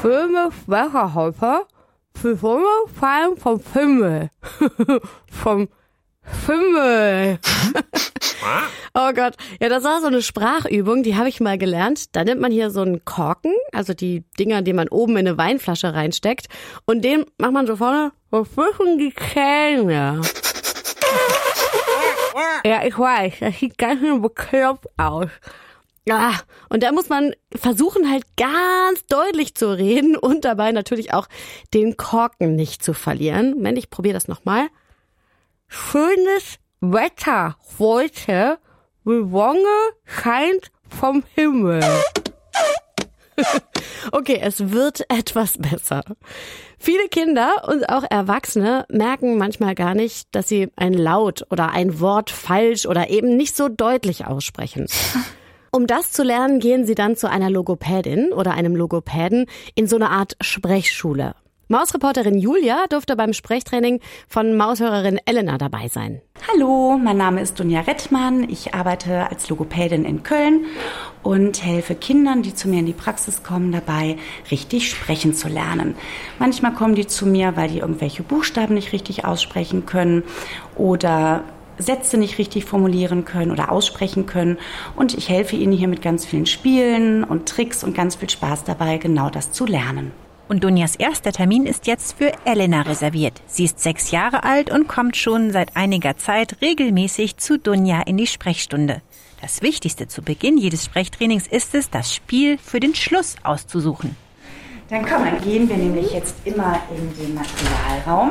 Filme Wasserhäuser, die Sonne fallen vom Himmel. Vom Himmel. Oh Gott. Ja, das war so eine Sprachübung, die habe ich mal gelernt. Da nimmt man hier so einen Korken, also die Dinger, die man oben in eine Weinflasche reinsteckt. Und den macht man so vorne so zwischen die Zähne. Ja, ich weiß, das sieht ganz schön bekloppt aus. Ja, und da muss man versuchen, halt ganz deutlich zu reden und dabei natürlich auch den Korken nicht zu verlieren. Moment, ich probiere das nochmal. Schönes Wetter heute, die Sonne scheint vom Himmel. Okay, es wird etwas besser. Viele Kinder und auch Erwachsene merken manchmal gar nicht, dass sie ein Laut oder ein Wort falsch oder eben nicht so deutlich aussprechen. Um das zu lernen, gehen sie dann zu einer Logopädin oder einem Logopäden in so eine Art Sprechschule. Mausreporterin Julia durfte beim Sprechtraining von Maushörerin Elena dabei sein. Hallo, mein Name ist Dunja Rettmann. Ich arbeite als Logopädin in Köln und helfe Kindern, die zu mir in die Praxis kommen, dabei, richtig sprechen zu lernen. Manchmal kommen die zu mir, weil die irgendwelche Buchstaben nicht richtig aussprechen können oder Sätze nicht richtig formulieren können oder aussprechen können. Und ich helfe ihnen hier mit ganz vielen Spielen und Tricks und ganz viel Spaß dabei, genau das zu lernen. Und Dunjas erster Termin ist jetzt für Elena reserviert. Sie ist 6 Jahre alt und kommt schon seit einiger Zeit regelmäßig zu Dunja in die Sprechstunde. Das Wichtigste zu Beginn jedes Sprechtrainings ist es, das Spiel für den Schluss auszusuchen. Dann gehen wir nämlich jetzt immer in den Materialraum.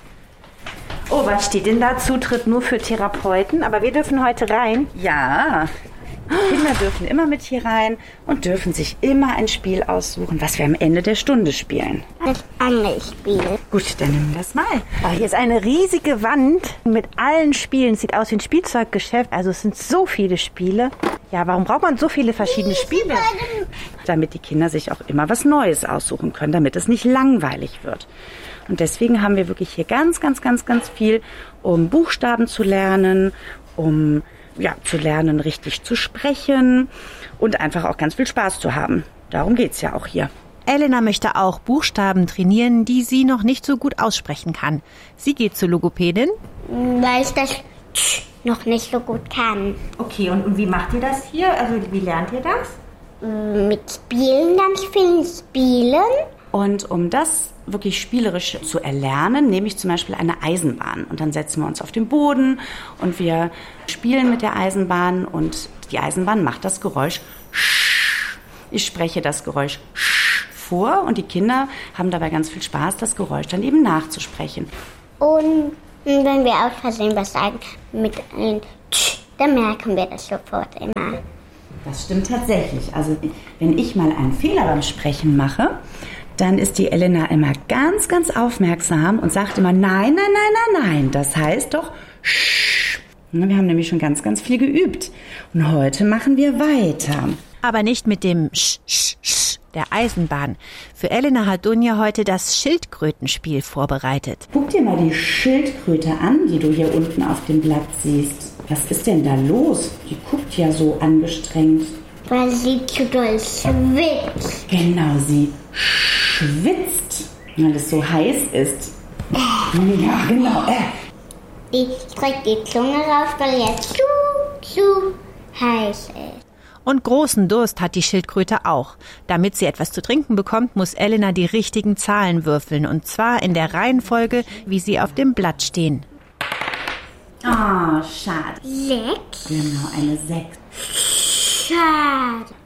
Oh, was steht denn da? Zutritt nur für Therapeuten, aber wir dürfen heute rein. Ja, Kinder dürfen immer mit hier rein und dürfen sich immer ein Spiel aussuchen, was wir am Ende der Stunde spielen. Das Angelspiel. Gut, dann nehmen wir das mal. Oh, hier ist eine riesige Wand mit allen Spielen. Sieht aus wie ein Spielzeuggeschäft. Also es sind so viele Spiele. Ja, warum braucht man so viele verschiedene Spiele? Damit die Kinder sich auch immer was Neues aussuchen können, damit es nicht langweilig wird. Und deswegen haben wir wirklich hier ganz viel, um Buchstaben zu lernen, um zu lernen, richtig zu sprechen und einfach auch ganz viel Spaß zu haben. Darum geht's ja auch hier. Elena möchte auch Buchstaben trainieren, die sie noch nicht so gut aussprechen kann. Sie geht zur Logopädin. Weil ich das noch nicht so gut kann. Okay, und wie macht ihr das hier? Also wie lernt ihr das? Mit Spielen, ganz vielen Spielen. Und um das wirklich spielerisch zu erlernen, nehme ich zum Beispiel eine Eisenbahn. Und dann setzen wir uns auf den Boden und wir spielen mit der Eisenbahn und die Eisenbahn macht das Geräusch Sch. Ich spreche das Geräusch Sch vor und die Kinder haben dabei ganz viel Spaß, das Geräusch dann eben nachzusprechen. Und wenn wir aus Versehen was sagen mit einem Tsch, dann merken wir das sofort immer. Das stimmt tatsächlich. Also wenn ich mal einen Fehler beim Sprechen mache, dann ist die Elena immer ganz aufmerksam und sagt immer nein. Das heißt doch Sch. Wir haben nämlich schon ganz viel geübt. Und heute machen wir weiter. Aber nicht mit dem Sch, Sch, Sch der Eisenbahn. Für Elena hat Dunja heute das Schildkrötenspiel vorbereitet. Guck dir mal die Schildkröte an, die du hier unten auf dem Blatt siehst. Was ist denn da los? Die guckt ja so angestrengt. Weil sie zu doll schwitzt. Genau, sie schwitzt, weil es so heiß ist. Ja, genau. Ich strecke die Zunge raus, weil es zu heiß ist. Und großen Durst hat die Schildkröte auch. Damit sie etwas zu trinken bekommt, muss Elena die richtigen Zahlen würfeln. Und zwar in der Reihenfolge, wie sie auf dem Blatt stehen. Oh, schade. 6. Genau, eine 6. Schade.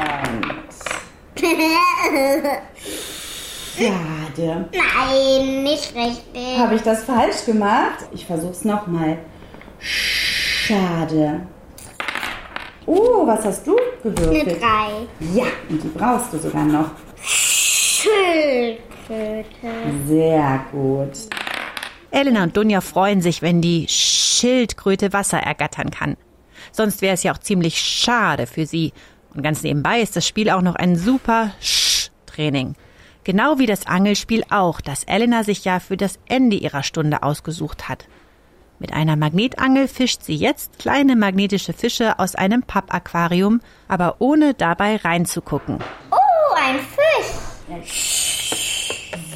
Schade. Nein, nicht richtig. Habe ich das falsch gemacht? Ich versuch's nochmal. Schade. Oh, was hast du gewürfelt? Eine 3. Ja, und die brauchst du sogar noch. Schildkröte. Sehr gut. Elena und Dunja freuen sich, wenn die Schildkröte Wasser ergattern kann. Sonst wäre es ja auch ziemlich schade für sie. Und ganz nebenbei ist das Spiel auch noch ein super Sch-Training. Genau wie das Angelspiel auch, das Elena sich ja für das Ende ihrer Stunde ausgesucht hat. Mit einer Magnetangel fischt sie jetzt kleine magnetische Fische aus einem Pappaquarium, aber ohne dabei reinzugucken. Oh, ein Fisch.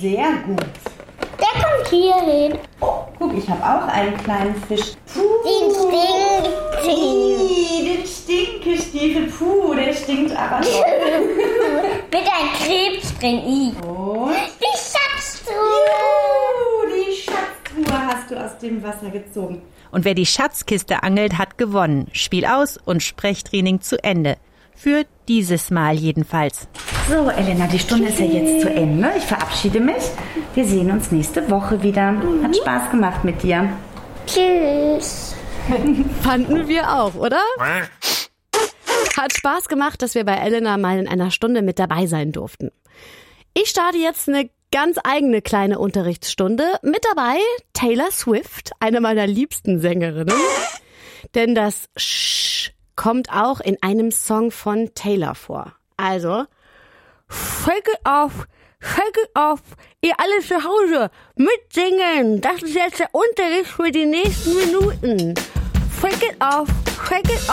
sehr gut. Der kommt hier hin. Guck, ich habe auch einen kleinen Fisch. Den Den Stinkestiefel. Der stinkt aber doch. Bitte ein Krebs drin. Und Die Schatztruhe. die Schatztruhe hast du aus dem Wasser gezogen. Und wer die Schatzkiste angelt, hat gewonnen. Spiel aus und Sprechtraining zu Ende. Für dieses Mal jedenfalls. So, Elena, die Stunde ist ja jetzt zu Ende. Ich verabschiede mich. Wir sehen uns nächste Woche wieder. Hat Spaß gemacht mit dir. Tschüss. Fanden wir auch, oder? Hat Spaß gemacht, dass wir bei Elena mal in einer Stunde mit dabei sein durften. Ich starte jetzt eine ganz eigene kleine Unterrichtsstunde. Mit dabei Taylor Swift, eine meiner liebsten Sängerinnen. Denn das Sch kommt auch in einem Song von Taylor vor. Also, shake it off, ihr alle zu Hause, mitsingen. Das ist jetzt der Unterricht für die nächsten Minuten. Shake it off,